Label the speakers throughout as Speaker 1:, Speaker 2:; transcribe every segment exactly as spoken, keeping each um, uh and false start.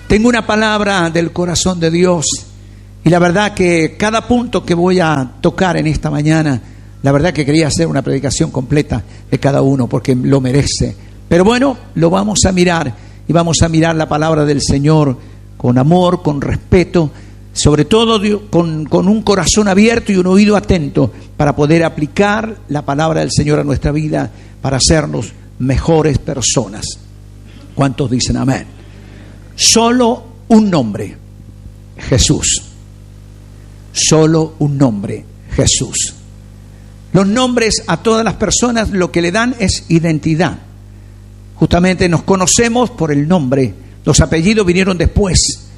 Speaker 1: Tengo una palabra del corazón de Dios y la verdad que cada punto que voy a tocar en esta mañana, la verdad que quería hacer una predicación completa de cada uno porque lo merece. Pero bueno, lo vamos a mirar y vamos a mirar la palabra del Señor con amor, con respeto, sobre todo con, con un corazón abierto y un oído atento para poder aplicar la palabra del Señor a nuestra vida para hacernos mejores personas. ¿Cuántos dicen amén? Solo un nombre, Jesús. Solo un nombre, Jesús. Los nombres a todas las personas lo que le dan es identidad. Justamente nos conocemos por el nombre. Los apellidos vinieron después.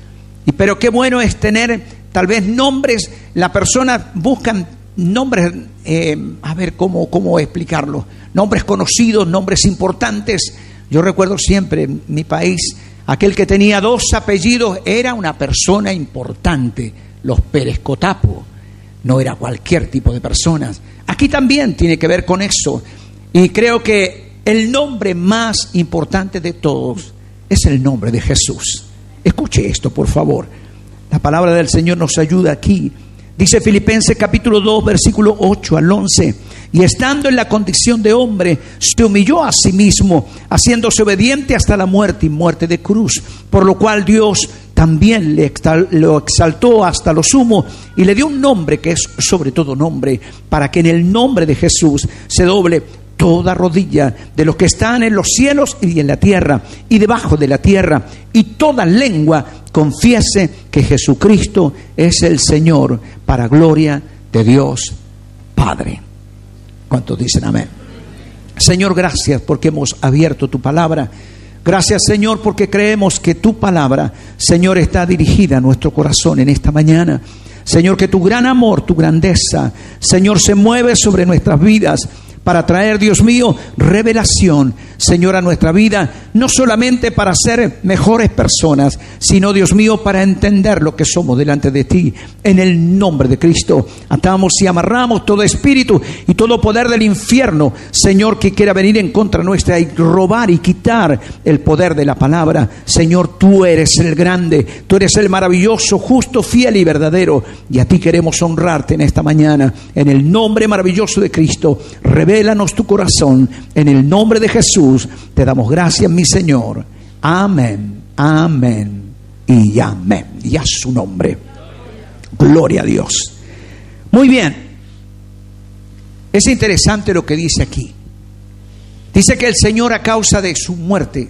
Speaker 1: Y pero qué bueno es tener tal vez nombres. Las personas buscan nombres, eh, a ver cómo, cómo explicarlo. Nombres conocidos, nombres importantes. Yo recuerdo siempre en mi país, aquel que tenía dos apellidos era una persona importante. Los Pérez Cotapo. No era cualquier tipo de personas. Aquí también tiene que ver con eso. Y creo que el nombre más importante de todos es el nombre de Jesús. Escuche esto, por favor. La palabra del Señor nos ayuda aquí. Dice Filipenses capítulo dos, versículo ocho al once. Y estando en la condición de hombre, se humilló a sí mismo, haciéndose obediente hasta la muerte y muerte de cruz. Por lo cual Dios también le exal, lo exaltó hasta lo sumo y le dio un nombre que es sobre todo nombre, para que en el nombre de Jesús se doble toda rodilla de los que están en los cielos y en la tierra y debajo de la tierra, y toda lengua confiese que Jesucristo es el Señor, para gloria de Dios Padre. ¿Cuántos dicen amén? Señor, gracias porque hemos abierto tu palabra. Gracias, Señor, porque creemos que tu palabra, Señor, está dirigida a nuestro corazón en esta mañana. Señor, que tu gran amor, tu grandeza, Señor, se mueve sobre nuestras vidas para traer, Dios mío, revelación, Señor, a nuestra vida, no solamente para ser mejores personas, sino, Dios mío, para entender lo que somos delante de ti. En el nombre de Cristo, atamos y amarramos todo espíritu y todo poder del infierno, Señor, que quiera venir en contra nuestra y robar y quitar el poder de la palabra. Señor, tú eres el grande, tú eres el maravilloso, justo, fiel y verdadero, y a ti queremos honrarte en esta mañana. En el nombre maravilloso de Cristo, revélanos tu corazón. En el nombre de Jesús te damos gracias, mi Señor. Amén, amén y amén. Y a su nombre. Gloria a Dios. Muy bien. Es interesante lo que dice aquí. Dice que el Señor, a causa de su muerte,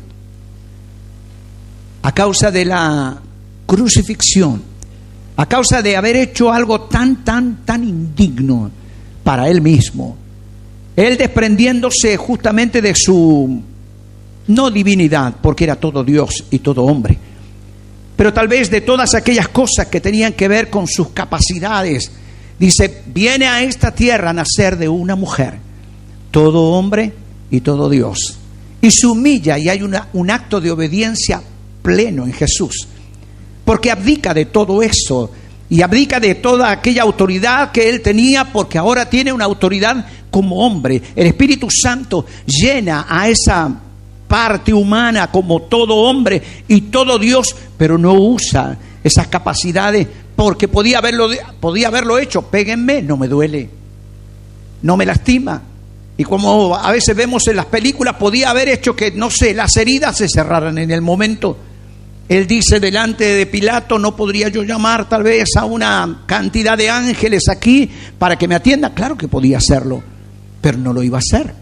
Speaker 1: a causa de la crucifixión, a causa de haber hecho algo tan, tan, tan indigno para Él mismo, Él desprendiéndose justamente de su, no divinidad, porque era todo Dios y todo hombre, pero tal vez de todas aquellas cosas que tenían que ver con sus capacidades. Dice, viene a esta tierra a nacer de una mujer, todo hombre y todo Dios. Y se humilla y hay una, un acto de obediencia pleno en Jesús, porque abdica de todo eso y abdica de toda aquella autoridad que Él tenía, porque ahora tiene una autoridad como hombre. El Espíritu Santo llena a esa parte humana como todo hombre y todo Dios, pero no usa esas capacidades porque podía haberlo, podía haberlo hecho. Péguenme, no me duele, no me lastima. Y como a veces vemos en las películas, podía haber hecho que, no sé, las heridas se cerraran en el momento. Él dice delante de Pilato, ¿no podría yo llamar tal vez a una cantidad de ángeles aquí para que me atienda? Claro que podía hacerlo, pero no lo iba a hacer.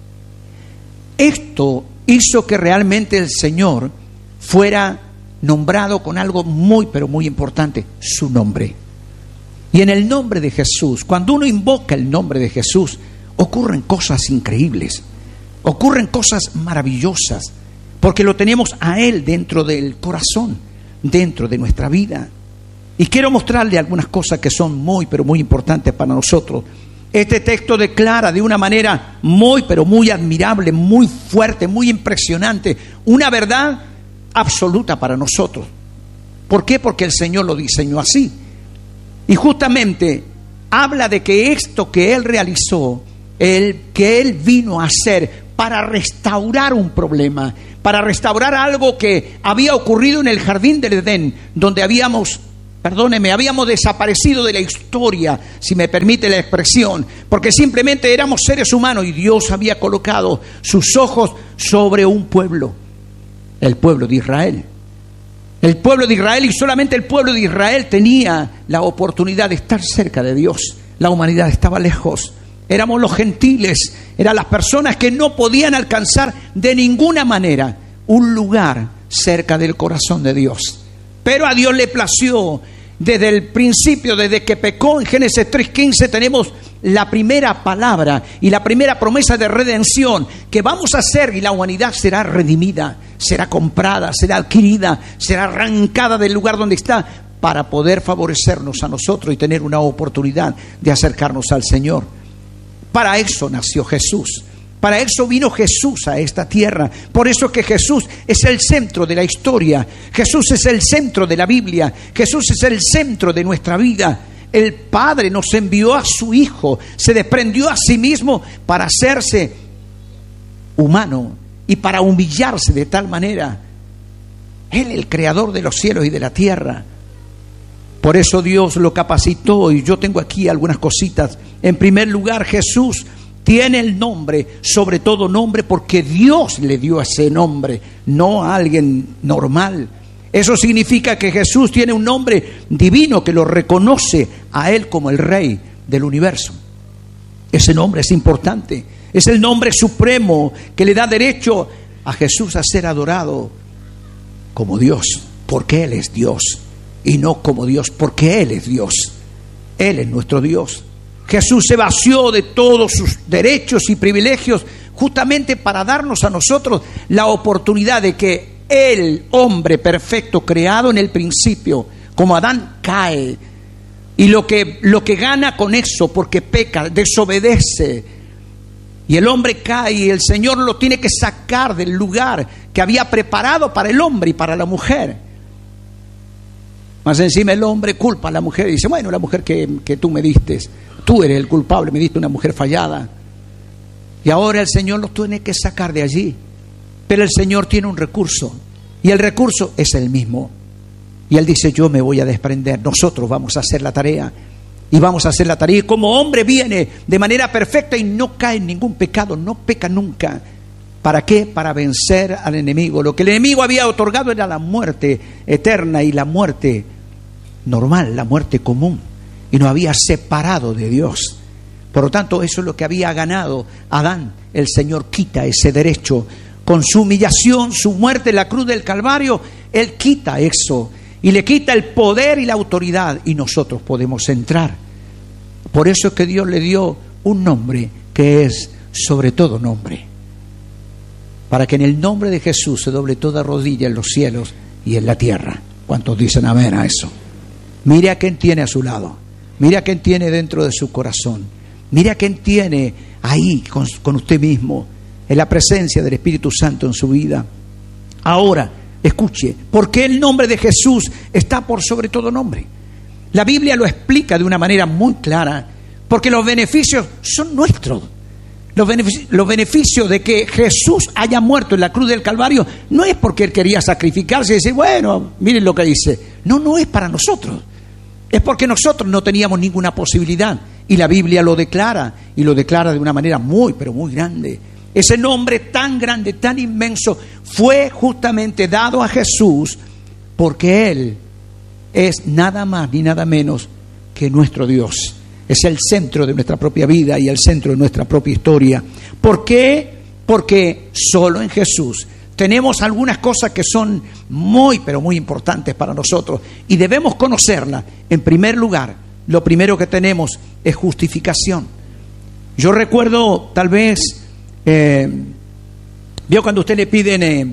Speaker 1: Esto hizo que realmente el Señor fuera nombrado con algo muy, pero muy importante, su nombre. Y en el nombre de Jesús, cuando uno invoca el nombre de Jesús, ocurren cosas increíbles, ocurren cosas maravillosas, porque lo tenemos a Él dentro del corazón, dentro de nuestra vida. Y quiero mostrarle algunas cosas que son muy, pero muy importantes para nosotros. Este texto declara de una manera muy, pero muy admirable, muy fuerte, muy impresionante, una verdad absoluta para nosotros. ¿Por qué? Porque el Señor lo diseñó así. Y justamente habla de que esto que Él realizó, el que Él vino a hacer para restaurar un problema, para restaurar algo que había ocurrido en el jardín del Edén, donde habíamos, perdóneme, habíamos desaparecido de la historia, si me permite la expresión, porque simplemente éramos seres humanos y Dios había colocado sus ojos sobre un pueblo, el pueblo de Israel. El pueblo de Israel, y solamente el pueblo de Israel tenía la oportunidad de estar cerca de Dios. La humanidad estaba lejos. Éramos los gentiles, eran las personas que no podían alcanzar de ninguna manera un lugar cerca del corazón de Dios. Pero a Dios le plació desde el principio, desde que pecó en Génesis tres quince, tenemos la primera palabra y la primera promesa de redención que vamos a hacer, y la humanidad será redimida, será comprada, será adquirida, será arrancada del lugar donde está para poder favorecernos a nosotros y tener una oportunidad de acercarnos al Señor. Para eso nació Jesús. Para eso vino Jesús a esta tierra. Por eso es que Jesús es el centro de la historia. Jesús es el centro de la Biblia. Jesús es el centro de nuestra vida. El Padre nos envió a su Hijo. Se desprendió a sí mismo para hacerse humano y para humillarse de tal manera. Él, el creador de los cielos y de la tierra. Por eso Dios lo capacitó, y yo tengo aquí algunas cositas. En primer lugar, Jesús tiene el nombre, sobre todo nombre, porque Dios le dio ese nombre, no a alguien normal. Eso significa que Jesús tiene un nombre divino que lo reconoce a Él como el Rey del universo. Ese nombre es importante. Es el nombre supremo que le da derecho a Jesús a ser adorado como Dios, porque Él es Dios, y no como Dios, porque Él es Dios. Él es nuestro Dios. Jesús se vació de todos sus derechos y privilegios justamente para darnos a nosotros la oportunidad de que el hombre perfecto creado en el principio, como Adán, cae. Y lo que, lo que gana con eso, porque peca, desobedece, y el hombre cae, y el Señor lo tiene que sacar del lugar que había preparado para el hombre y para la mujer. Más encima el hombre culpa a la mujer y dice: bueno, la mujer que, que tú me diste, tú eres el culpable, me diste una mujer fallada. Y ahora el Señor lo tiene que sacar de allí. Pero el Señor tiene un recurso, y el recurso es el mismo. Y Él dice: yo me voy a desprender, nosotros vamos a hacer la tarea. Y vamos a hacer la tarea. Y como hombre viene de manera perfecta y no cae en ningún pecado, no peca nunca. ¿Para qué? Para vencer al enemigo. Lo que el enemigo había otorgado era la muerte eterna y la muerte normal, la muerte común. Y nos había separado de Dios. Por lo tanto, eso es lo que había ganado Adán. El Señor quita ese derecho. Con su humillación, su muerte en la cruz del Calvario, Él quita eso. Y le quita el poder y la autoridad. Y nosotros podemos entrar. Por eso es que Dios le dio un nombre que es sobre todo nombre. Para que en el nombre de Jesús se doble toda rodilla en los cielos y en la tierra. ¿Cuántos dicen amén a eso? Mire a quién tiene a su lado. Mire a quién tiene dentro de su corazón. Mire a quién tiene ahí con, con usted mismo, en la presencia del Espíritu Santo en su vida. Ahora, escuche, ¿por qué el nombre de Jesús está por sobre todo nombre? La Biblia lo explica de una manera muy clara, porque los beneficios son nuestros. Los beneficios, los beneficios de que Jesús haya muerto en la cruz del Calvario no es porque Él quería sacrificarse y decir: bueno, miren lo que dice. No, no es para nosotros. Es porque nosotros no teníamos ninguna posibilidad. Y la Biblia lo declara, y lo declara de una manera muy, pero muy grande. Ese nombre tan grande, tan inmenso, fue justamente dado a Jesús porque Él es nada más ni nada menos que nuestro Dios. Es el centro de nuestra propia vida y el centro de nuestra propia historia. ¿Por qué? Porque solo en Jesús tenemos algunas cosas que son muy, pero muy importantes para nosotros y debemos conocerlas. En primer lugar, lo primero que tenemos es justificación. Yo recuerdo, tal vez, eh, vio cuando usted le piden, eh,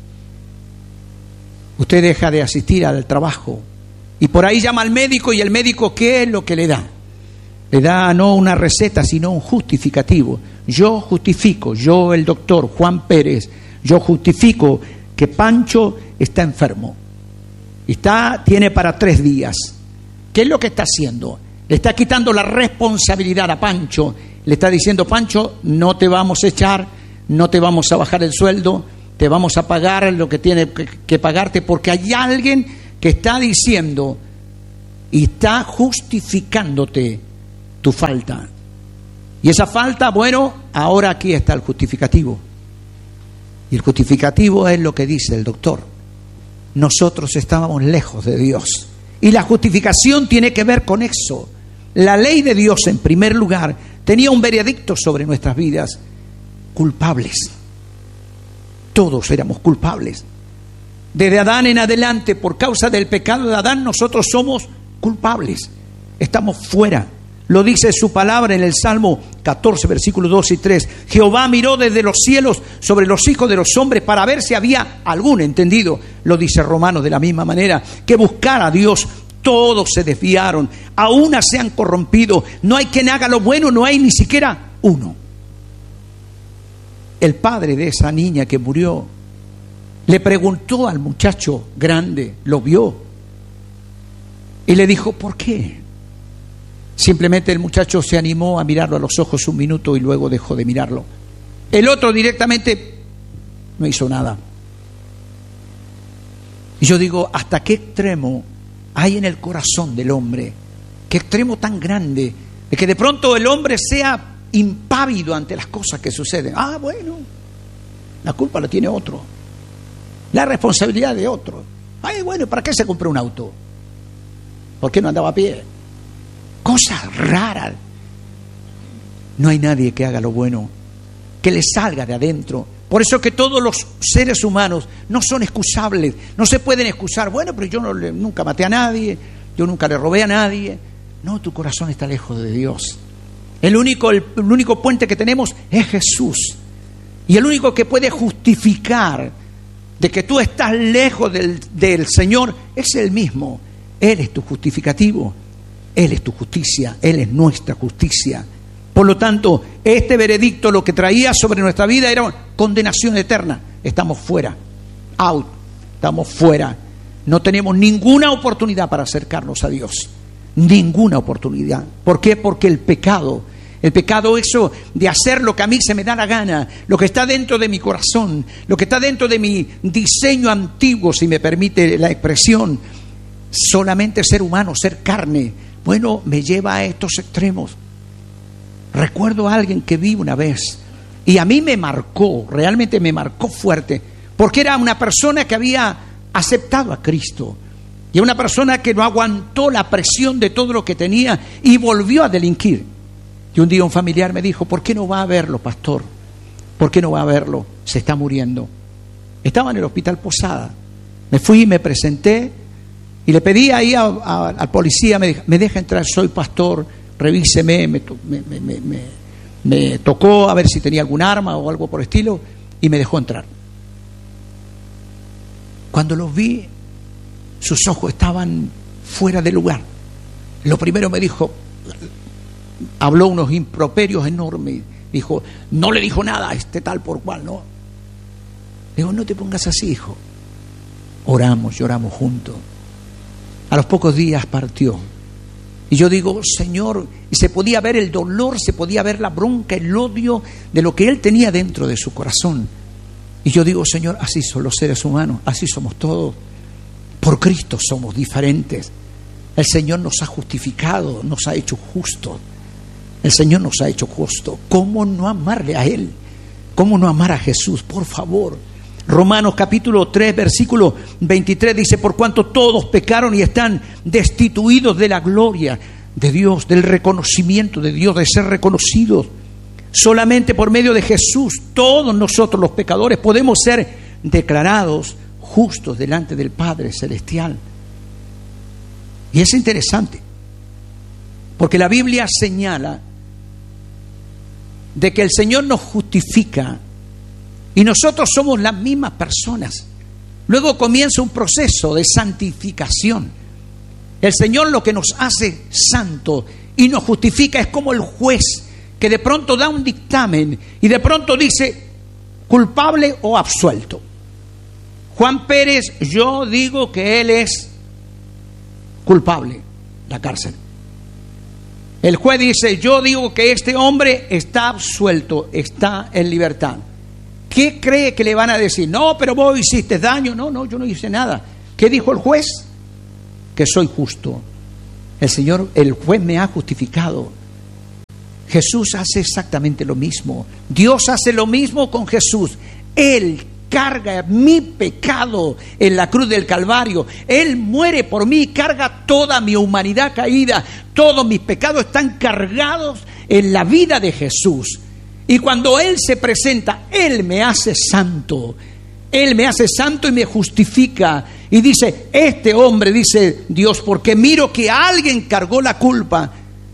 Speaker 1: usted deja de asistir al trabajo y por ahí llama al médico, y el médico, ¿qué es lo que le da? Le da no una receta, sino un justificativo. Yo justifico, yo el doctor Juan Pérez, yo justifico que Pancho está enfermo. Está, tiene para tres días. ¿Qué es lo que está haciendo? Le está quitando la responsabilidad a Pancho. Le está diciendo: Pancho, no te vamos a echar, no te vamos a bajar el sueldo, te vamos a pagar lo que tiene que, que pagarte, porque hay alguien que está diciendo y está justificándote tu falta. Y esa falta, bueno, ahora aquí está el justificativo. Y el justificativo es lo que dice el doctor. Nosotros estábamos lejos de Dios. Y la justificación tiene que ver con eso. La ley de Dios, en primer lugar, tenía un veredicto sobre nuestras vidas: culpables. Todos éramos culpables. Desde Adán en adelante, por causa del pecado de Adán, nosotros somos culpables. Estamos fuera. Lo dice su palabra en el Salmo catorce, versículos dos y tres. Jehová miró desde los cielos sobre los hijos de los hombres para ver si había algún entendido. Lo dice Romanos de la misma manera, que buscara a Dios. Todos se desviaron, a una se han corrompido. No hay quien haga lo bueno, no hay ni siquiera uno. El padre de esa niña que murió le preguntó al muchacho grande, lo vio, y le dijo: ¿por qué? Simplemente el muchacho se animó a mirarlo a los ojos un minuto y luego dejó de mirarlo. El otro directamente no hizo nada. Y yo digo, ¿hasta qué extremo hay en el corazón del hombre? ¿Qué extremo tan grande de que de pronto el hombre sea impávido ante las cosas que suceden? Ah, bueno, la culpa la tiene otro, la responsabilidad de otro. Ay, bueno, ¿para qué se compró un auto? ¿Por qué no andaba a pie? Cosas raras. No hay nadie que haga lo bueno, que le salga de adentro. Por eso que todos los seres humanos no son excusables, no se pueden excusar. Bueno, pero yo no le, nunca maté a nadie, yo nunca le robé a nadie. No, tu corazón está lejos de Dios. El único, el, el único puente que tenemos es Jesús. Y el único que puede justificar de que tú estás lejos del, del Señor es Él mismo. Él es tu justificativo. Él es tu justicia, Él es nuestra justicia. Por lo tanto, este veredicto lo que traía sobre nuestra vida era condenación eterna. Estamos fuera, out, estamos fuera. No tenemos ninguna oportunidad para acercarnos a Dios. Ninguna oportunidad. ¿Por qué? Porque el pecado, el pecado eso de hacer lo que a mí se me da la gana, lo que está dentro de mi corazón, lo que está dentro de mi diseño antiguo, si me permite la expresión, solamente ser humano, ser carne, bueno, me lleva a estos extremos. Recuerdo a alguien que vi una vez y a mí me marcó, realmente me marcó fuerte, porque era una persona que había aceptado a Cristo y una persona que no aguantó la presión de todo lo que tenía y volvió a delinquir. Y un día un familiar me dijo: ¿por qué no va a verlo, pastor? ¿Por qué no va a verlo? Se está muriendo. Estaba en el hospital Posada. Me fui y me presenté y le pedí ahí a, a, al policía, me, me deja entrar, soy pastor, revíseme, me, me, me, me, me tocó a ver si tenía algún arma o algo por el estilo, y me dejó entrar. Cuando los vi, sus ojos estaban fuera de lugar. Lo primero me dijo, habló unos improperios enormes, dijo, no le dijo nada a este tal por cual, ¿no? Le digo, no te pongas así, hijo. Oramos, lloramos juntos. A los pocos días partió. Y yo digo, Señor, y se podía ver el dolor, se podía ver la bronca, el odio de lo que él tenía dentro de su corazón. Y yo digo, Señor, así son los seres humanos, así somos todos. Por Cristo somos diferentes. El Señor nos ha justificado, nos ha hecho justos. El Señor nos ha hecho justos. ¿Cómo no amarle a Él? ¿Cómo no amar a Jesús? Por favor. Romanos capítulo tres, versículo veintitrés dice: por cuanto todos pecaron y están destituidos de la gloria de Dios, del reconocimiento de Dios, de ser reconocidos. Solamente por medio de Jesús, todos nosotros los pecadores podemos ser declarados justos delante del Padre Celestial. Y es interesante, porque la Biblia señala de que el Señor nos justifica y nosotros somos las mismas personas. Luego comienza un proceso de santificación. El Señor lo que nos hace santo y nos justifica es como el juez que de pronto da un dictamen y de pronto dice culpable o absuelto. Juan Pérez, yo digo que él es culpable, la cárcel. El juez dice, yo digo que este hombre está absuelto, está en libertad. ¿Qué cree que le van a decir? No, pero vos hiciste daño. No, no, yo no hice nada. ¿Qué dijo el juez? Que soy justo. El Señor, el juez me ha justificado. Jesús hace exactamente lo mismo. Dios hace lo mismo con Jesús. Él carga mi pecado en la cruz del Calvario. Él muere por mí, carga toda mi humanidad caída. Todos mis pecados están cargados en la vida de Jesús. Y cuando Él se presenta, Él me hace santo. Él me hace santo y me justifica. Y dice, este hombre, dice Dios, porque miro que alguien cargó la culpa.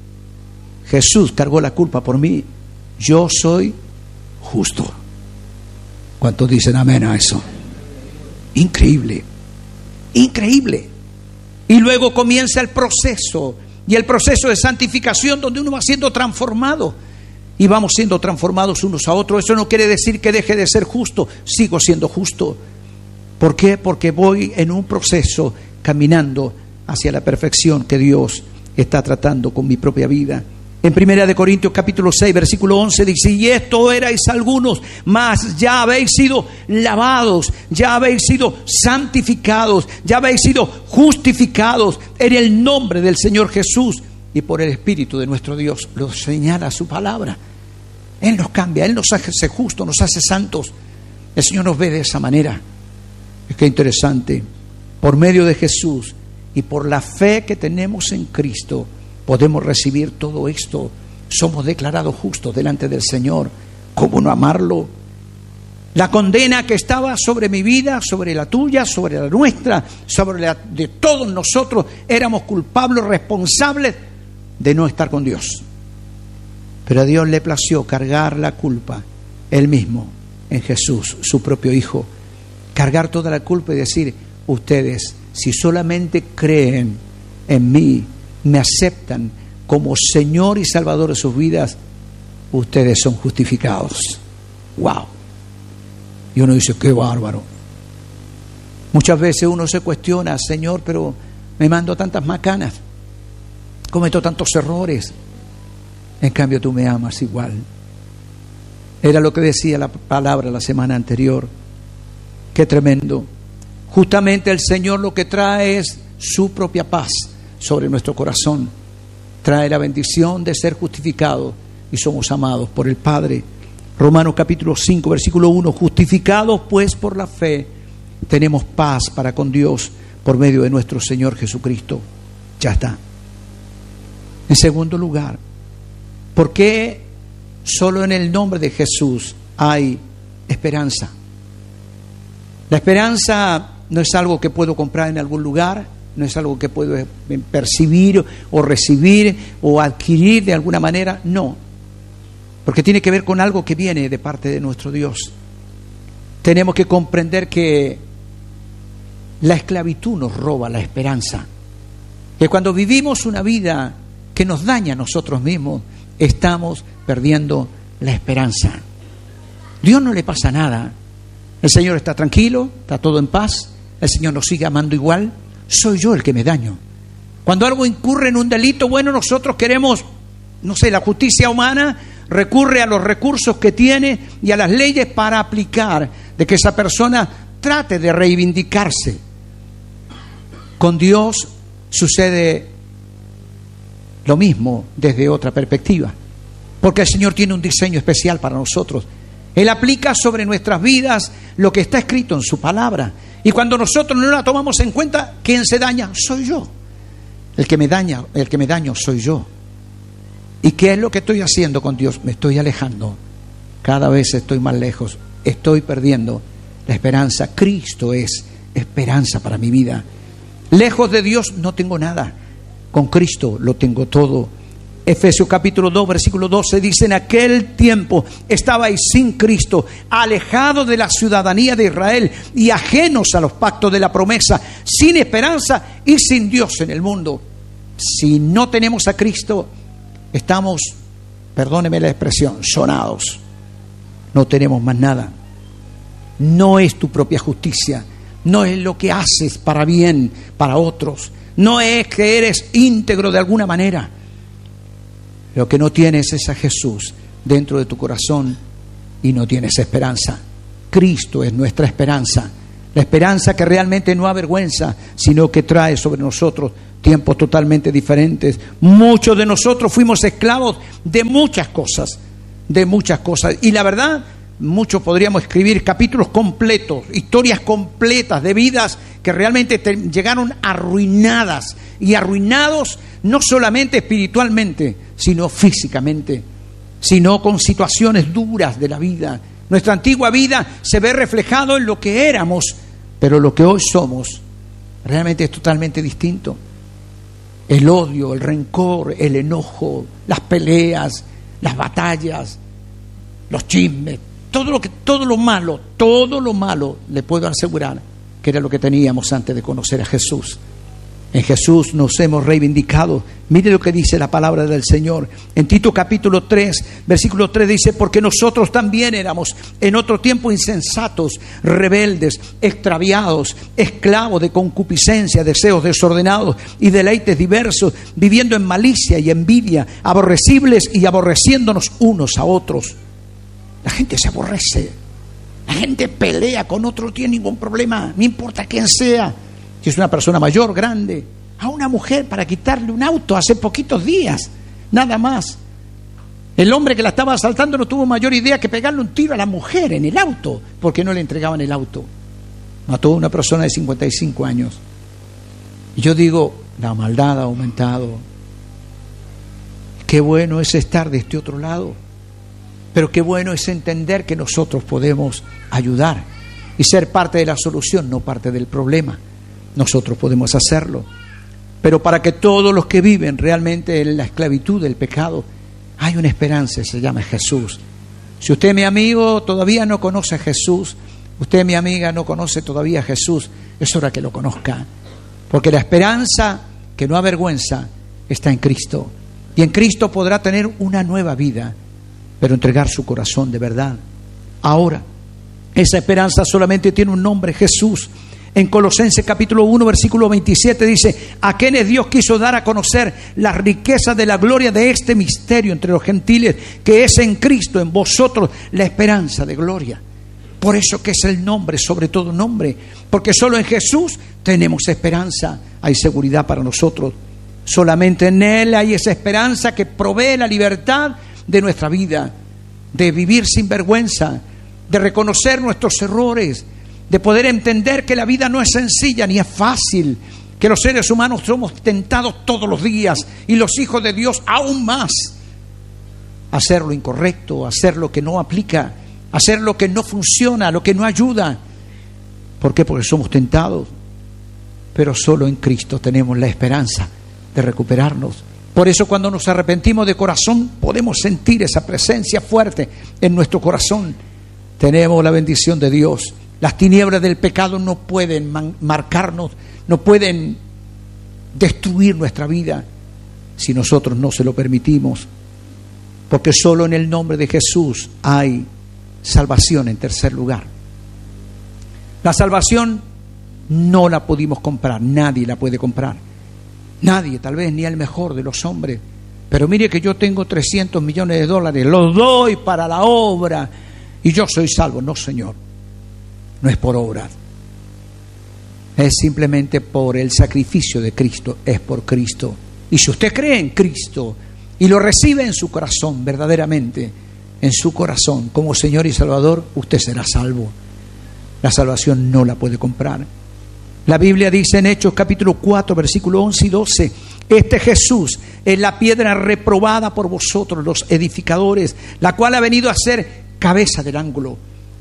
Speaker 1: Jesús cargó la culpa por mí. Yo soy justo. ¿Cuántos dicen amén a eso? Increíble. Increíble. Y luego comienza el proceso. Y el proceso de santificación donde uno va siendo transformado. Y vamos siendo transformados unos a otros. Eso no quiere decir que deje de ser justo. Sigo siendo justo. ¿Por qué? Porque voy en un proceso caminando hacia la perfección que Dios está tratando con mi propia vida. En Primera de Corintios capítulo seis, versículo once dice, y esto erais algunos, mas ya habéis sido lavados, ya habéis sido santificados, ya habéis sido justificados en el nombre del Señor Jesús y por el Espíritu de nuestro Dios. Lo señala su palabra. Él nos cambia, Él nos hace justos, nos hace santos. El Señor nos ve de esa manera. Es que interesante. Por medio de Jesús y por la fe que tenemos en Cristo, podemos recibir todo esto. Somos declarados justos delante del Señor. ¿Cómo no amarlo? La condena que estaba sobre mi vida, sobre la tuya, sobre la nuestra, sobre la de todos nosotros, éramos culpables, responsables de no estar con Dios. Pero a Dios le plació cargar la culpa, Él mismo, en Jesús, su propio Hijo. Cargar toda la culpa y decir, ustedes, si solamente creen en mí, me aceptan como Señor y Salvador de sus vidas, ustedes son justificados. ¡Wow! Y uno dice, ¡qué bárbaro! Muchas veces uno se cuestiona, Señor, pero me mando tantas macanas, cometo tantos errores, en cambio tú me amas igual. Era lo que decía la palabra la semana anterior. ¡Qué tremendo! Justamente el Señor lo que trae es su propia paz sobre nuestro corazón. Trae la bendición de ser justificados y somos amados por el Padre. Romanos capítulo cinco, versículo uno. Justificados pues por la fe, tenemos paz para con Dios por medio de nuestro Señor Jesucristo. Ya está. En segundo lugar, ¿por qué solo en el nombre de Jesús hay esperanza? La esperanza no es algo que puedo comprar en algún lugar, no es algo que puedo percibir o recibir o adquirir de alguna manera, no, porque tiene que ver con algo que viene de parte de nuestro Dios. Tenemos que comprender que la esclavitud nos roba la esperanza, que cuando vivimos una vida que nos daña a nosotros mismos, estamos perdiendo la esperanza. Dios no le pasa nada. El Señor está tranquilo, está todo en paz, el Señor nos sigue amando igual. Soy yo el que me daño. Cuando algo incurre en un delito, bueno, nosotros queremos, no sé, la justicia humana recurre a los recursos que tiene y a las leyes para aplicar de que esa persona trate de reivindicarse. Con Dios sucede lo mismo desde otra perspectiva, porque el Señor tiene un diseño especial para nosotros. Él aplica sobre nuestras vidas lo que está escrito en su palabra. Y cuando nosotros no la tomamos en cuenta, ¿quién se daña? Soy yo. El que me daña, el que me daño soy yo. ¿Y qué es lo que estoy haciendo con Dios? Me estoy alejando. Cada vez estoy más lejos. Estoy perdiendo la esperanza. Cristo es esperanza para mi vida. Lejos de Dios no tengo nada. Con Cristo lo tengo todo. Efesios capítulo dos, versículo doce dice, en aquel tiempo estabais sin Cristo, alejados de la ciudadanía de Israel y ajenos a los pactos de la promesa, sin esperanza y sin Dios en el mundo. Si no tenemos a Cristo, estamos, perdóneme la expresión, sonados. No tenemos más nada. No es tu propia justicia, no es lo que haces para bien, para otros, no es que eres íntegro de alguna manera. Lo que no tienes es a Jesús dentro de tu corazón y no tienes esperanza. Cristo es nuestra esperanza. La esperanza que realmente no avergüenza, sino que trae sobre nosotros tiempos totalmente diferentes. Muchos de nosotros fuimos esclavos de muchas cosas, de muchas cosas. Y la verdad, muchos podríamos escribir capítulos completos, historias completas de vidas que realmente te llegaron arruinadas. Y arruinados no solamente espiritualmente, sino físicamente, sino con situaciones duras de la vida. Nuestra antigua vida se ve reflejado en lo que éramos, pero lo que hoy somos realmente es totalmente distinto. El odio, el rencor, el enojo, las peleas, las batallas, los chismes, todo lo que, todo lo malo, todo lo malo, le puedo asegurar que era lo que teníamos antes de conocer a Jesús. En Jesús nos hemos reivindicado. Mire lo que dice la palabra del Señor. En Tito capítulo tres, versículo tres dice: porque nosotros también éramos en otro tiempo insensatos, rebeldes, extraviados, esclavos de concupiscencia, deseos desordenados y deleites diversos, viviendo en malicia y envidia, aborrecibles y aborreciéndonos unos a otros. La gente se aborrece. La gente pelea con otro, no tiene ningún problema, no importa quién sea. Si es una persona mayor, grande, a una mujer para quitarle un auto hace poquitos días, nada más. El hombre que la estaba asaltando no tuvo mayor idea que pegarle un tiro a la mujer en el auto, porque no le entregaban el auto. Mató a una persona de cincuenta y cinco años. Y yo digo, la maldad ha aumentado. Qué bueno es estar de este otro lado, pero qué bueno es entender que nosotros podemos ayudar y ser parte de la solución, no parte del problema. Nosotros podemos hacerlo, pero para que todos los que viven realmente en la esclavitud del pecado, hay una esperanza, se llama Jesús. Si usted, mi amigo, todavía no conoce a Jesús, usted, mi amiga, no conoce todavía a Jesús, es hora que lo conozca, porque la esperanza que no avergüenza está en Cristo, y en Cristo podrá tener una nueva vida, pero entregar su corazón de verdad. Ahora, esa esperanza solamente tiene un nombre: Jesús. En Colosenses capítulo uno, versículo veintisiete dice: a quienes Dios quiso dar a conocer la riqueza de la gloria de este misterio entre los gentiles, que es en Cristo, en vosotros, la esperanza de gloria. Por eso que es el nombre sobre todo nombre, porque solo en Jesús tenemos esperanza, hay seguridad para nosotros. Solamente en Él hay esa esperanza que provee la libertad de nuestra vida, de vivir sin vergüenza, de reconocer nuestros errores, de poder entender que la vida no es sencilla ni es fácil, que los seres humanos somos tentados todos los días, y los hijos de Dios aún más, a hacer lo incorrecto, a hacer lo que no aplica, a hacer lo que no funciona, lo que no ayuda. ¿Por qué? Porque somos tentados, pero solo en Cristo tenemos la esperanza de recuperarnos. Por eso cuando nos arrepentimos de corazón podemos sentir esa presencia fuerte en nuestro corazón. Tenemos la bendición de Dios. Las tinieblas del pecado no pueden man- marcarnos, no pueden destruir nuestra vida si nosotros no se lo permitimos, porque solo en el nombre de Jesús hay salvación. En tercer lugar, la salvación no la pudimos comprar, nadie la puede comprar, nadie, tal vez ni el mejor de los hombres. Pero mire que yo tengo trescientos millones de dólares, los doy para la obra y yo soy salvo. No, Señor. No es por obra, es simplemente por el sacrificio de Cristo, es por Cristo. Y si usted cree en Cristo y lo recibe en su corazón, verdaderamente, en su corazón, como Señor y Salvador, usted será salvo. La salvación no la puede comprar. La Biblia dice en Hechos capítulo cuatro, versículos once y doce: este Jesús es la piedra reprobada por vosotros los edificadores, la cual ha venido a ser cabeza del ángulo.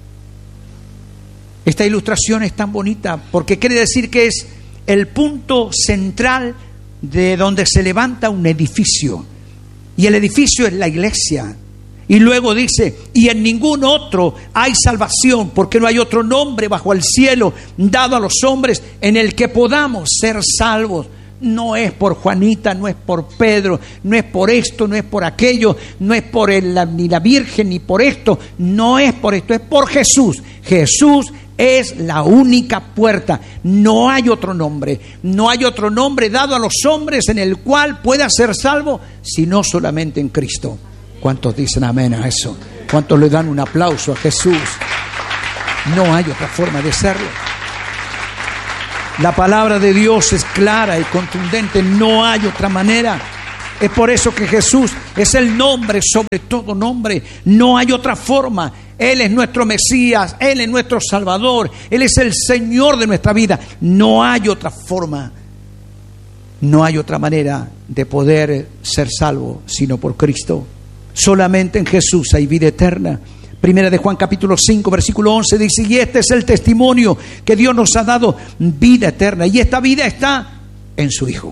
Speaker 1: Esta ilustración es tan bonita porque quiere decir que es el punto central de donde se levanta un edificio, y el edificio es la iglesia. Y luego dice: y en ningún otro hay salvación, porque no hay otro nombre bajo el cielo dado a los hombres en el que podamos ser salvos. No es por Juanita, no es por Pedro, no es por esto, no es por aquello, no es por el, la, ni la Virgen, ni por esto, no es por esto, es por Jesús. Jesús es la única puerta, no hay otro nombre, no hay otro nombre dado a los hombres en el cual pueda ser salvo, sino solamente en Cristo. ¿Cuántos dicen amén a eso? ¿Cuántos le dan un aplauso a Jesús? No hay otra forma de serlo. La palabra de Dios es clara y contundente. No hay otra manera. Es por eso que Jesús es el nombre sobre todo nombre. No hay otra forma. Él es nuestro Mesías. Él es nuestro Salvador. Él es el Señor de nuestra vida. No hay otra forma. No hay otra manera de poder ser salvo sino por Cristo. Solamente en Jesús hay vida eterna. Primera de Juan capítulo cinco versículo once dice: y este es el testimonio que Dios nos ha dado, vida eterna, y esta vida está en su Hijo.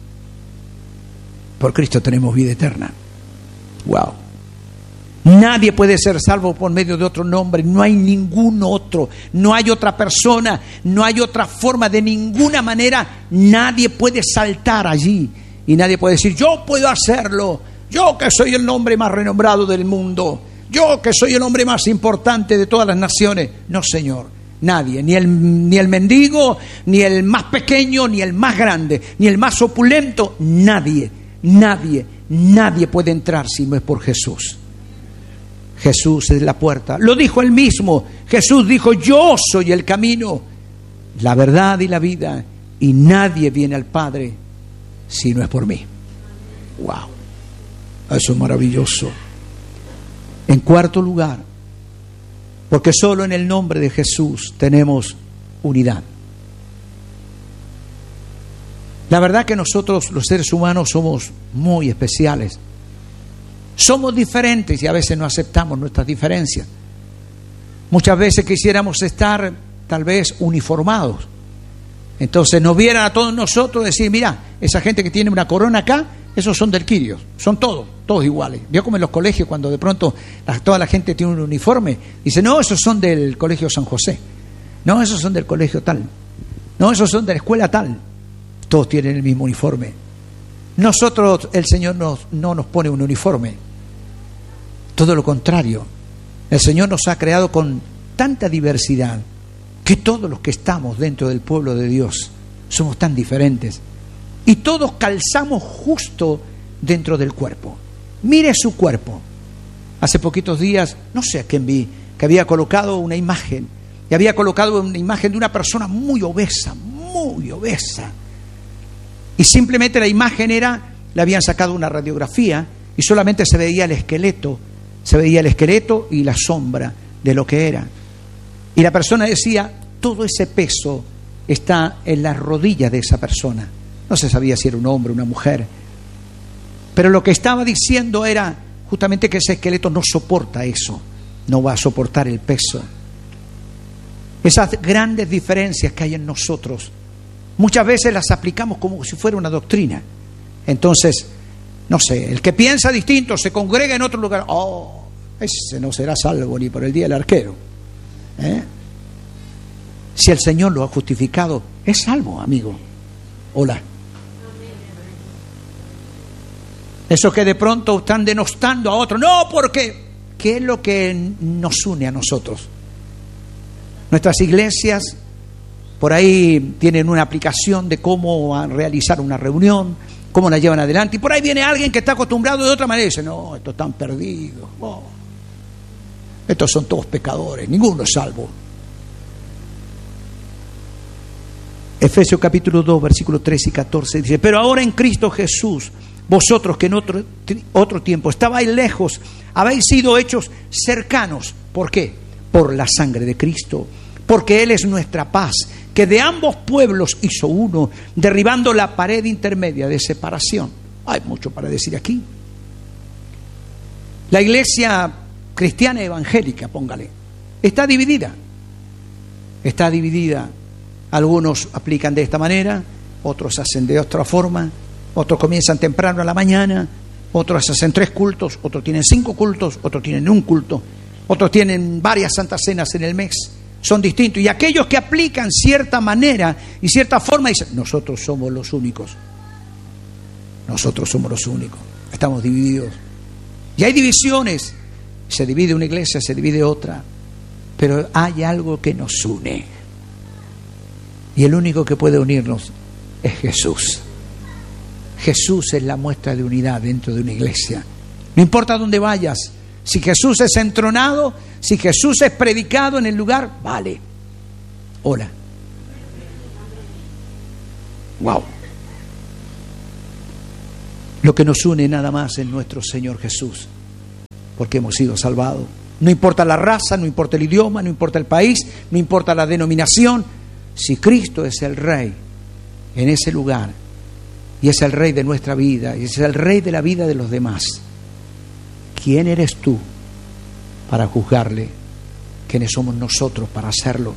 Speaker 1: Por Cristo tenemos vida eterna. Wow. Nadie puede ser salvo por medio de otro nombre. No hay ningún otro. No hay otra persona. No hay otra forma. De ninguna manera nadie puede saltar allí. Y nadie puede decir: yo puedo hacerlo. Yo que soy el hombre más renombrado del mundo. Yo que soy el hombre más importante de todas las naciones. No, Señor. Nadie. Ni el, ni el mendigo, ni el más pequeño, ni el más grande, ni el más opulento. Nadie. Nadie. Nadie puede entrar si no es por Jesús. Jesús es la puerta. Lo dijo él mismo. Jesús dijo: yo soy el camino, la verdad y la vida, y nadie viene al Padre si no es por mí. Wow. Eso es maravilloso. En cuarto lugar, porque solo en el nombre de Jesús tenemos unidad. La verdad que nosotros los seres humanos somos muy especiales. Somos diferentes y a veces no aceptamos nuestras diferencias. Muchas veces quisiéramos estar tal vez uniformados. Entonces nos vieran a todos nosotros decir: mira, esa gente que tiene una corona acá, esos son del Quirios, son todos, todos iguales. Vio como en los colegios cuando de pronto la, toda la gente tiene un uniforme, dice: no, esos son del colegio San José, no, esos son del colegio tal, no, esos son de la escuela tal. Todos tienen el mismo uniforme. Nosotros, el Señor nos, no nos pone un uniforme. Todo lo contrario. El Señor nos ha creado con tanta diversidad que todos los que estamos dentro del pueblo de Dios somos tan diferentes. Y todos calzamos justo dentro del cuerpo. Mire su cuerpo. Hace poquitos días, no sé a quién vi, que había colocado una imagen. Y había colocado una imagen de una persona muy obesa, muy obesa. Y simplemente la imagen era, le habían sacado una radiografía y solamente se veía el esqueleto, se veía el esqueleto y la sombra de lo que era. Y la persona decía: todo ese peso está en las rodillas de esa persona. No se sabía si era un hombre o una mujer. Pero lo que estaba diciendo era justamente que ese esqueleto no soporta eso, no va a soportar el peso. Esas grandes diferencias que hay en nosotros, muchas veces las aplicamos como si fuera una doctrina. Entonces, no sé, el que piensa distinto se congrega en otro lugar. Oh, ese no será salvo ni por el día del arquero. ¿Eh? Si el Señor lo ha justificado, es salvo, amigo. Hola. Esos que de pronto están denostando a otros. No, porque ¿qué es lo que nos une a nosotros? Nuestras iglesias por ahí tienen una aplicación de cómo realizar una reunión, cómo la llevan adelante. Y por ahí viene alguien que está acostumbrado de otra manera y dice: no, estos están perdidos. Oh, estos son todos pecadores, ninguno es salvo. Efesios capítulo dos, versículos trece y catorce dice: pero ahora en Cristo Jesús, vosotros que en otro, otro tiempo estabais lejos, habéis sido hechos cercanos. ¿Por qué? Por la sangre de Cristo. Porque Él es nuestra paz, que de ambos pueblos hizo uno, derribando la pared intermedia de separación. Hay mucho para decir aquí. La iglesia cristiana evangélica, póngale, está dividida. Está dividida. Algunos aplican de esta manera, otros hacen de otra forma, otros comienzan temprano a la mañana, otros hacen tres cultos, otros tienen cinco cultos, otros tienen un culto, otros tienen varias santas cenas en el mes. Son distintos. Y aquellos que aplican cierta manera y cierta forma dicen: nosotros somos los únicos. Nosotros somos los únicos. Estamos divididos. Y hay divisiones. Se divide una iglesia, se divide otra. Pero hay algo que nos une. Y el único que puede unirnos es Jesús. Jesús es la muestra de unidad dentro de una iglesia. No importa dónde vayas, Si Jesús es entronado, si Jesús es predicado en el lugar, vale. Hola. Wow. Lo que nos une nada más es nuestro Señor Jesús, porque hemos sido salvados. No importa la raza, no importa el idioma, no importa el país, no importa la denominación. Si Cristo es el Rey en ese lugar, y es el Rey de nuestra vida, y es el Rey de la vida de los demás, ¿quién eres tú para juzgarle? ¿Quiénes somos nosotros para hacerlo?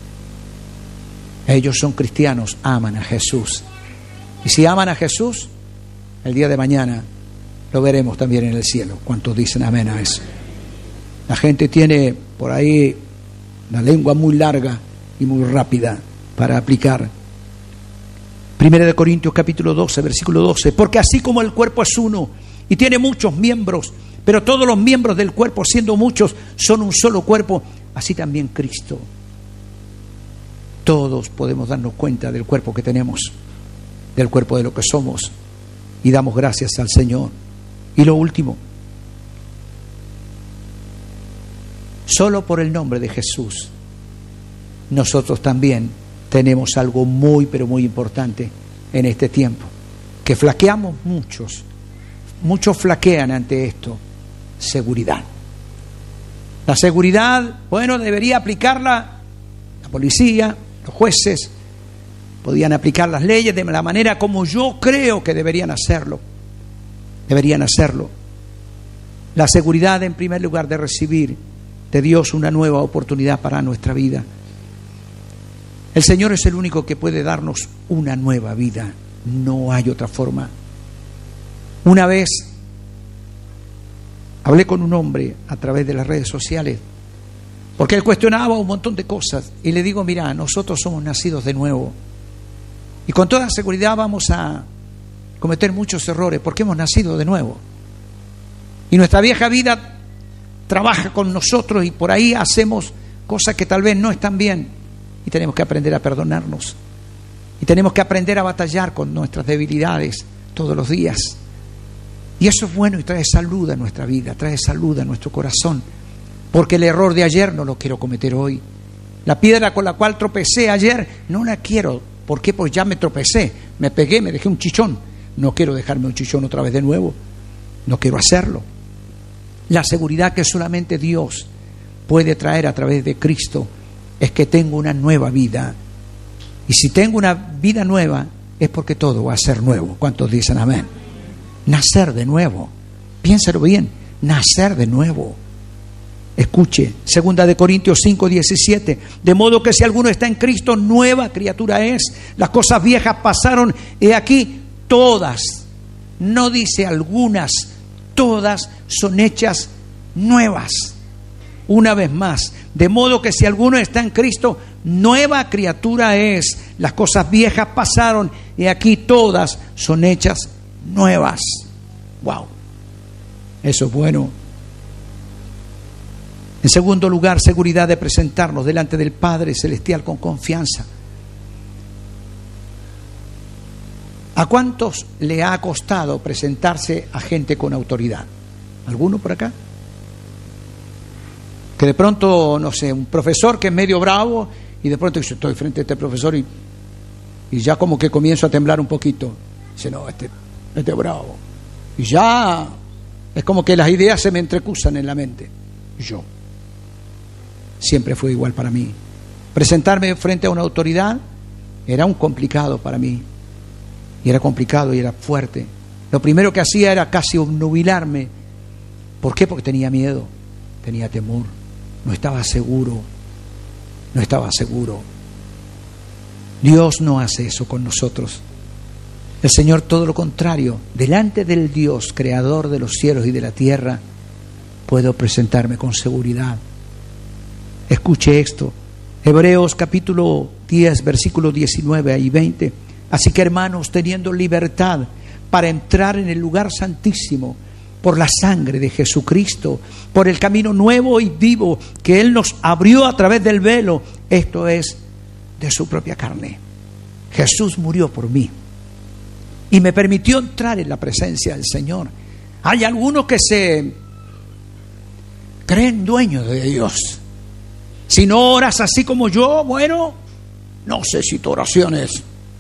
Speaker 1: Ellos son cristianos, aman a Jesús. Y si aman a Jesús, el día de mañana lo veremos también en el cielo. ¿Cuántos dicen amén a eso? La gente tiene por ahí una lengua muy larga y muy rápida para aplicar. Primera de Corintios capítulo doce, versículo doce. Porque así como el cuerpo es uno y tiene muchos miembros, pero todos los miembros del cuerpo, siendo muchos, son un solo cuerpo, así también Cristo. Todos podemos darnos cuenta del cuerpo que tenemos, del cuerpo de lo que somos, y damos gracias al Señor. Y lo último, solo por el nombre de Jesús, nosotros también tenemos algo muy, pero muy importante en este tiempo, que flaqueamos muchos, muchos flaquean ante esto: seguridad. La seguridad, bueno, debería aplicarla la policía, los jueces, podían aplicar las leyes de la manera como yo creo que deberían hacerlo. Deberían hacerlo. La seguridad, en primer lugar, de recibir de Dios una nueva oportunidad para nuestra vida. El Señor es el único que puede darnos una nueva vida. No hay otra forma. Una vez hablé con un hombre a través de las redes sociales, porque él cuestionaba un montón de cosas, y le digo: mira, nosotros somos nacidos de nuevo, y con toda seguridad vamos a cometer muchos errores, porque hemos nacido de nuevo, y nuestra vieja vida trabaja con nosotros, y por ahí hacemos cosas que tal vez no están bien, y tenemos que aprender a perdonarnos, y tenemos que aprender a batallar con nuestras debilidades todos los días. Y eso es bueno y trae salud a nuestra vida, trae salud a nuestro corazón, porque el error de ayer no lo quiero cometer hoy. La piedra con la cual tropecé ayer no la quiero. ¿Por qué? Pues ya me tropecé, me pegué, me dejé un chichón. No quiero dejarme un chichón otra vez de nuevo. No quiero hacerlo. La seguridad que solamente Dios puede traer a través de Cristo es que tengo una nueva vida. Y si tengo una vida nueva, es porque todo va a ser nuevo. ¿Cuántos dicen amén? Nacer de nuevo. Piénsalo bien, nacer de nuevo. Escuche, segunda de Corintios cinco, diecisiete. De modo que si alguno está en Cristo, nueva criatura es. Las cosas viejas pasaron, y aquí todas, no dice algunas, todas son hechas nuevas. Una vez más, de modo que si alguno está en Cristo, nueva criatura es. Las cosas viejas pasaron, y aquí todas son hechas nuevas. Wow, eso es bueno. En segundo lugar, seguridad de presentarnos delante del Padre Celestial con confianza. ¿A cuántos le ha costado presentarse a gente con autoridad? ¿Alguno por acá? Que de pronto, no sé, un profesor que es medio bravo, y de pronto dice: estoy frente a este profesor y, y ya como que comienzo a temblar un poquito. Dice: no, este, este es bravo. Y ya es como que las ideas se me entrecruzan en la mente. Yo. Siempre fue igual para mí. Presentarme frente a una autoridad era un complicado para mí. Y era complicado y era fuerte. Lo primero que hacía era casi obnubilarme. ¿Por qué? Porque tenía miedo, tenía temor, no estaba seguro, no estaba seguro. Dios no hace eso con nosotros. El Señor, todo lo contrario, delante del Dios, creador de los cielos y de la tierra, puedo presentarme con seguridad. Escuche esto, Hebreos capítulo diez, versículos diecinueve y veinte. Así que, hermanos, teniendo libertad para entrar en el lugar santísimo por la sangre de Jesucristo, por el camino nuevo y vivo que Él nos abrió a través del velo, esto es, de su propia carne. Jesús murió por mí y me permitió entrar en la presencia del Señor. Hay algunos que se creen dueños de Dios. Si no oras así como yo, bueno, no sé si tu oración es.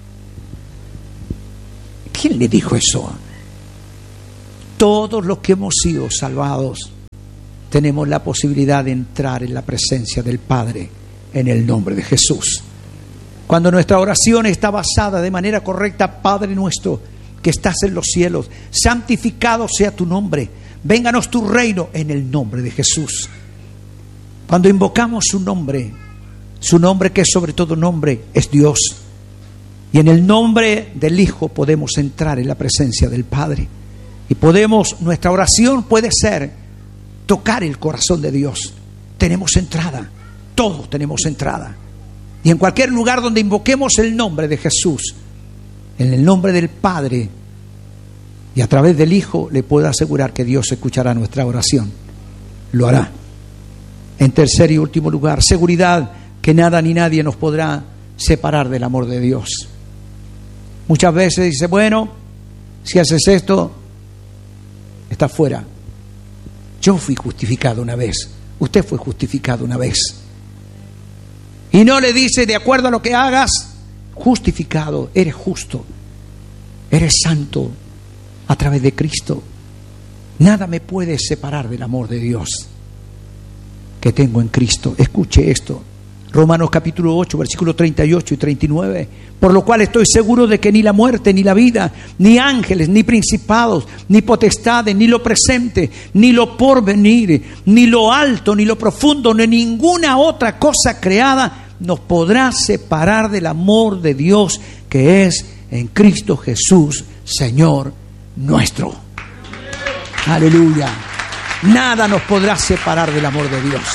Speaker 1: ¿Quién le dijo eso? Todos los que hemos sido salvados tenemos la posibilidad de entrar en la presencia del Padre en el nombre de Jesús. Cuando nuestra oración está basada de manera correcta: Padre nuestro que estás en los cielos, santificado sea tu nombre, vénganos tu reino, en el nombre de Jesús. Cuando invocamos su nombre, su nombre que es sobre todo nombre, es Dios. Y en el nombre del Hijo podemos entrar en la presencia del Padre. Y podemos, nuestra oración puede ser tocar el corazón de Dios. Tenemos entrada, todos tenemos entrada. Y en cualquier lugar donde invoquemos el nombre de Jesús, en el nombre del Padre y a través del Hijo, le puedo asegurar que Dios escuchará nuestra oración. Lo hará. En tercer y último lugar, seguridad que nada ni nadie nos podrá separar del amor de Dios. Muchas veces dice, bueno, si haces esto, estás fuera. Yo fui justificado una vez, usted fue justificado una vez. Y no le dice, de acuerdo a lo que hagas, justificado, eres justo, eres santo a través de Cristo. Nada me puede separar del amor de Dios que tengo en Cristo. Escuche esto, Romanos capítulo ocho, versículos treinta y ocho y treinta y nueve. Por lo cual estoy seguro de que ni la muerte, ni la vida, ni ángeles, ni principados, ni potestades, ni lo presente, ni lo porvenir, ni lo alto, ni lo profundo, ni ninguna otra cosa creada nos podrá separar del amor de Dios que es en Cristo Jesús, Señor nuestro. Aleluya. Nada nos podrá separar del amor de Dios.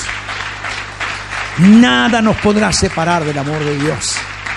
Speaker 1: Nada nos podrá separar del amor de Dios.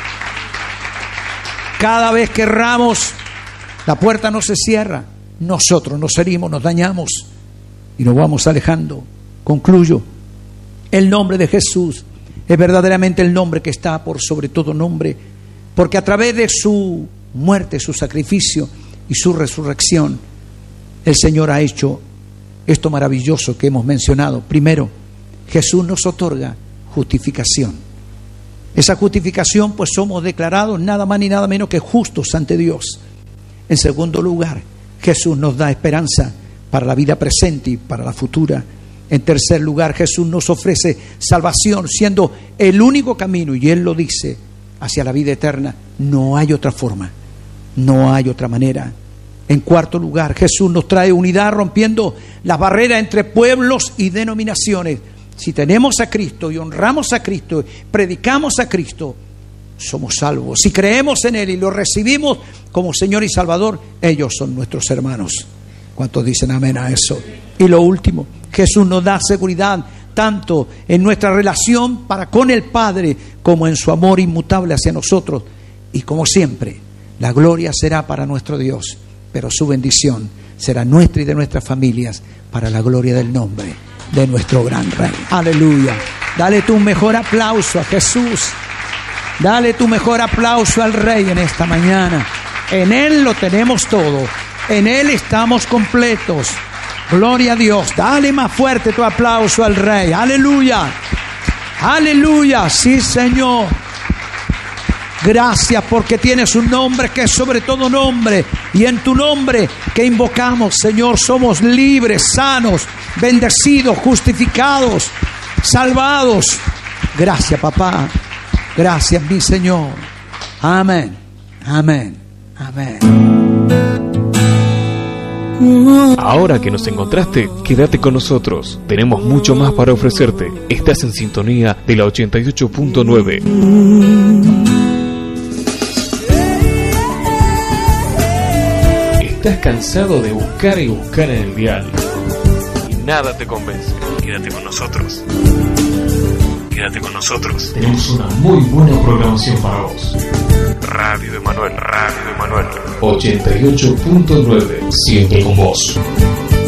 Speaker 1: Cada vez que erramos, la puerta no se cierra. Nosotros nos herimos, nos dañamos y nos vamos alejando. Concluyo. El nombre de Jesús es verdaderamente el nombre que está por sobre todo nombre, porque a través de su muerte, su sacrificio y su resurrección, el Señor ha hecho esto maravilloso que hemos mencionado. Primero, Jesús nos otorga justificación. Esa justificación, pues somos declarados nada más ni nada menos que justos ante Dios. En segundo lugar, Jesús nos da esperanza para la vida presente y para la futura. En tercer lugar, Jesús nos ofrece salvación, siendo el único camino, y Él lo dice, hacia la vida eterna. No hay otra forma, no hay otra manera. En cuarto lugar, Jesús nos trae unidad, rompiendo las barreras entre pueblos y denominaciones. Si tenemos a Cristo y honramos a Cristo, predicamos a Cristo, somos salvos. Si creemos en Él y lo recibimos como Señor y Salvador, ellos son nuestros hermanos. ¿Cuántos dicen amén a eso? Y lo último, Jesús nos da seguridad tanto en nuestra relación para con el Padre como en su amor inmutable hacia nosotros. Y como siempre, la gloria será para nuestro Dios, pero su bendición será nuestra y de nuestras familias para la gloria del nombre de nuestro gran Rey. Aleluya. Dale tu mejor aplauso a Jesús. Dale tu mejor aplauso al Rey en esta mañana. En Él lo tenemos todo. En Él estamos completos. Gloria a Dios. Dale más fuerte tu aplauso al Rey. Aleluya. Aleluya. Sí, Señor. Gracias porque tienes un nombre que es sobre todo nombre. Y en tu nombre que invocamos, Señor, somos libres, sanos, bendecidos, justificados, salvados. Gracias, papá. Gracias, mi Señor. Amén. Amén. Amén.
Speaker 2: Ahora que nos encontraste, quédate con nosotros. Tenemos mucho más para ofrecerte. Estás en sintonía de la ochenta y ocho punto nueve. ¿Estás cansado de buscar y buscar en el dial y nada te convence? Quédate con nosotros. Quédate con nosotros. Tenemos una muy buena programación para vos. Radio Emanuel, Radio Emanuel. ochenta y ocho punto nueve. Siempre con vos.